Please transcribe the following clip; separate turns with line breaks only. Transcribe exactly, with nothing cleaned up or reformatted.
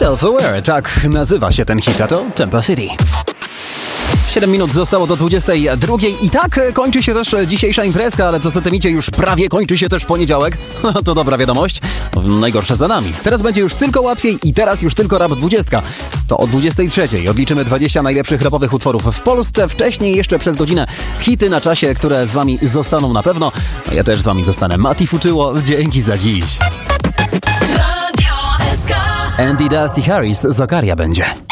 Self-Aware, tak nazywa się ten hit, a to Tempo City. siedem minut zostało do dwudziestej drugiej i tak kończy się też dzisiejsza imprezka, ale co za tym idzie, już prawie kończy się też poniedziałek. To dobra wiadomość, najgorsze za nami. Teraz będzie już tylko łatwiej i teraz już tylko Rap dwadzieścia. To o dwudziestej trzeciej odliczymy dwadzieścia najlepszych rapowych utworów w Polsce. Wcześniej jeszcze przez godzinę hity na czasie, które z wami zostaną na pewno. A ja też z wami zostanę. Mati Fuczyło, dzięki za dziś. Radio S K. Andy Dusty Harris z Okaria będzie.